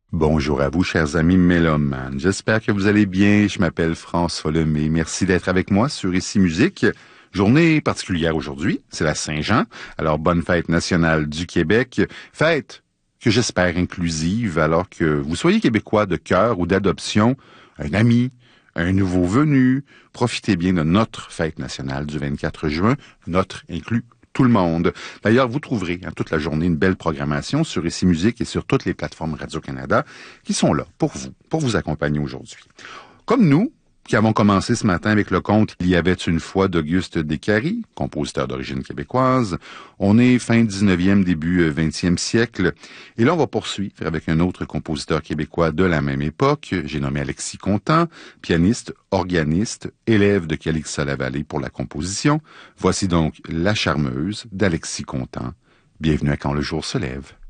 Bonjour à vous, chers amis mélomanes. J'espère que vous allez bien. Je m'appelle François Lemay. Merci d'être avec moi sur Ici Musique. Journée particulière aujourd'hui, c'est la Saint-Jean. Alors, bonne fête nationale du Québec. Fête que j'espère inclusive, alors que vous soyez québécois de cœur ou d'adoption, un ami, un nouveau venu. Profitez bien de notre fête nationale du 24 juin, notre inclus tout le monde. D'ailleurs, vous trouverez toute la journée une belle programmation sur Ici Musique et sur toutes les plateformes Radio-Canada qui sont là pour vous accompagner aujourd'hui. Comme nous, qui avons commencé ce matin avec le conte Il y avait une fois d'Auguste Descaries, compositeur d'origine québécoise. On est fin 19e, début 20e siècle. Et là, on va poursuivre avec un autre compositeur québécois de la même époque. J'ai nommé Alexis Contant, pianiste, organiste, élève de Calixa-la-Vallée pour la composition. Voici donc La Charmeuse d'Alexis Contant. Bienvenue à Quand le jour se lève.